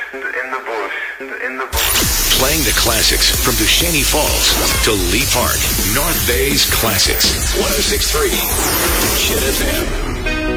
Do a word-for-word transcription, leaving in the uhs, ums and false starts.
in the bush, in the bush. Playing the classics from Duchesne Falls to Lee Park. North Bay's Classics. one oh six point three Kid F M.